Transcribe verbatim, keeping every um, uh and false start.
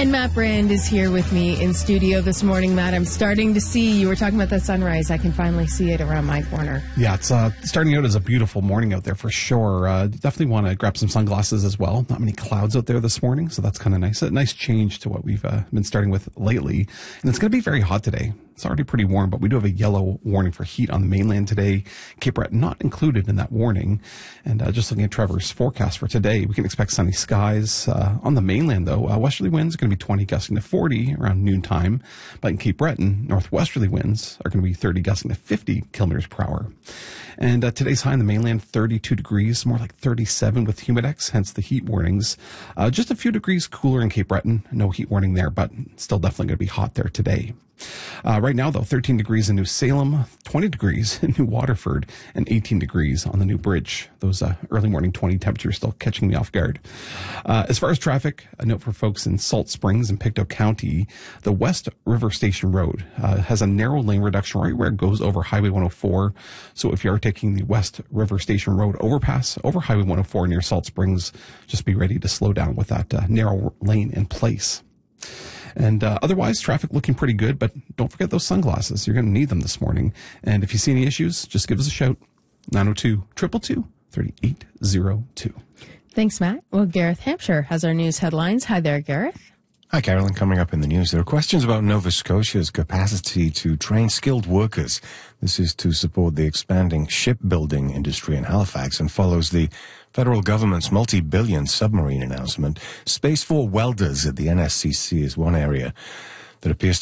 And Matt Brand is here with me in studio this morning. Matt, I'm starting to see, you were talking about the sunrise. I can finally see it around my corner. Yeah, it's uh, starting out as a beautiful morning out there for sure. Uh, definitely want to grab some sunglasses as well. Not many clouds out there this morning, so that's kind of nice. A nice change to what we've uh, been starting with lately. And it's going to be very hot today. It's already pretty warm, but we do have a yellow warning for heat on the mainland today. Cape Breton not included in that warning. And uh, just looking at Trevor's forecast for today, we can expect sunny skies. Uh, on the mainland, though, uh, westerly winds are going to be twenty gusting to forty around noontime. But in Cape Breton, northwesterly winds are going to be thirty gusting to fifty kilometers per hour. And uh, today's high in the mainland, thirty-two degrees, more like thirty-seven with humidex, hence the heat warnings. Uh, just a few degrees cooler in Cape Breton. No heat warning there, but still definitely going to be hot there today. Uh, right now, though, thirteen degrees in New Salem, twenty degrees in New Waterford, and eighteen degrees on the New Bridge. Those uh, early morning twenty temperatures still catching me off guard. Uh, as far as traffic, a note for folks in Salt Springs and Pictou County, the West River Station Road uh, has a narrow lane reduction right where it goes over Highway one oh four. So if you are taking the West River Station Road overpass over Highway one oh four near Salt Springs, just be ready to slow down with that uh, narrow lane in place. And uh, otherwise, traffic looking pretty good, but don't forget those sunglasses. You're going to need them this morning. And if you see any issues, just give us a shout. nine oh two, two two two, three eight oh two. Thanks, Matt. Well, Gareth Hampshire has our news headlines. Hi there, Gareth. Hi, Carolyn. Coming up in the news, there are questions about Nova Scotia's capacity to train skilled workers. This is to support the expanding shipbuilding industry in Halifax and follows the federal government's multi-billion submarine announcement. Space for welders at the N S C C is one area that appears to